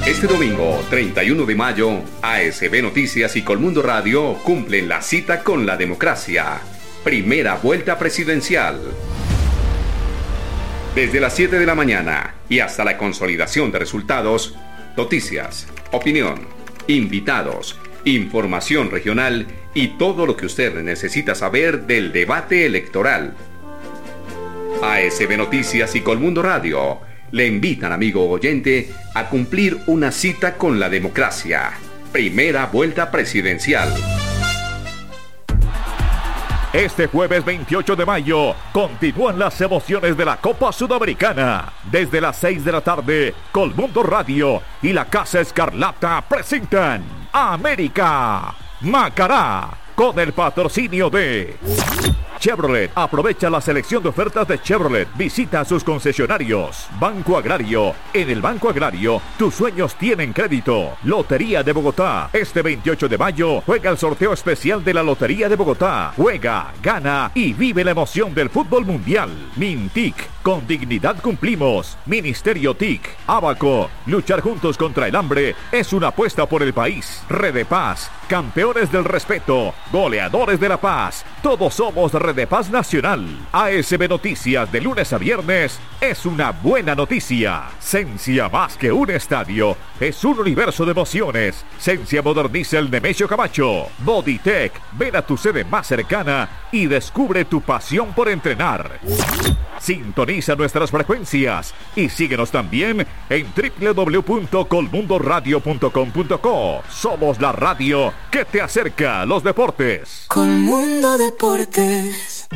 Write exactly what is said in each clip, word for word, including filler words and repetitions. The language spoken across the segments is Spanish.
Este domingo, treinta y uno de mayo, A S B Noticias y Colmundo Radio cumplen la cita con la democracia. Primera vuelta presidencial. Desde las siete de la mañana y hasta la consolidación de resultados, noticias, opinión, invitados, información regional y todo lo que usted necesita saber del debate electoral. A S B Noticias y Colmundo Radio le invitan, amigo oyente, a cumplir una cita con la democracia. Primera vuelta presidencial. Este jueves veintiocho de mayo continúan las emociones de la Copa Sudamericana. Desde las seis de la tarde, Colmundo Radio y la Casa Escarlata presentan América Macará con el patrocinio de Chevrolet. Aprovecha la selección de ofertas de Chevrolet. Visita sus concesionarios. Banco Agrario. En el Banco Agrario, tus sueños tienen crédito. Lotería de Bogotá. Este veintiocho de mayo juega el sorteo especial de la Lotería de Bogotá. Juega, gana y vive la emoción del fútbol mundial. Mintic. Con dignidad cumplimos. Ministerio T I C. Abaco. Luchar juntos contra el hambre es una apuesta por el país. Red Paz. Campeones del respeto. Goleadores de la paz. Todos somos Red Paz Nacional. A S B Noticias de lunes a viernes es una buena noticia. Sencia, más que un estadio, es un universo de emociones. Sencia moderniza el Nemesio Camacho. Bodytech. Ven a tu sede más cercana y descubre tu pasión por entrenar. Sintoniza nuestras frecuencias y síguenos también en doble u doble u doble u punto colmundo radio punto com punto co. Somos la radio que te acerca a los deportes. Colmundo Deportes.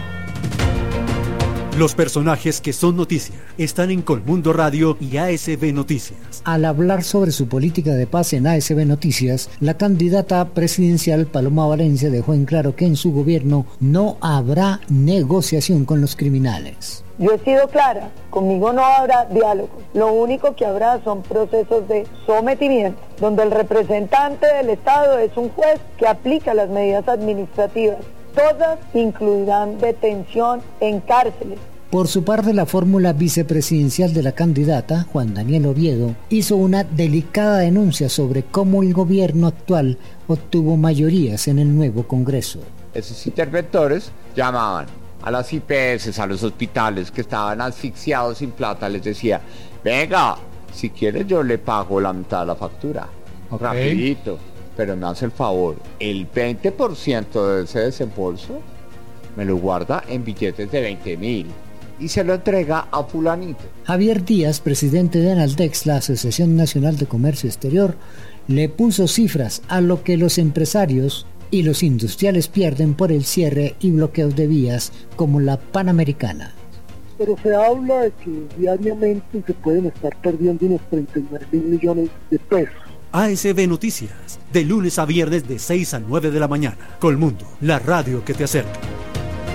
Los personajes que son noticia están en Colmundo Radio y A S B Noticias. Al hablar sobre su política de paz en A S B Noticias, la candidata presidencial Paloma Valencia dejó en claro que en su gobierno no habrá negociación con los criminales. Yo he sido clara, conmigo no habrá diálogo, lo único que habrá son procesos de sometimiento, donde el representante del Estado es un juez que aplica las medidas administrativas. Todas incluirán detención en cárceles. Por su parte, la fórmula vicepresidencial de la candidata, Juan Daniel Oviedo, hizo una delicada denuncia sobre cómo el gobierno actual obtuvo mayorías en el nuevo Congreso. Esos interventores llamaban a las I P S, a los hospitales que estaban asfixiados sin plata, les decía, venga, si quieres yo le pago la mitad de la factura, okay, rapidito. Pero me hace el favor, el veinte por ciento de ese desembolso me lo guarda en billetes de veinte mil y se lo entrega a fulanito. Javier Díaz, presidente de Analdex, la Asociación Nacional de Comercio Exterior, le puso cifras a lo que los empresarios y los industriales pierden por el cierre y bloqueos de vías como la Panamericana. Pero se habla de que diariamente se pueden estar perdiendo unos treinta y nueve mil millones de pesos. A S B Noticias, de lunes a viernes de seis a nueve de la mañana. Colmundo, la radio que te acerca.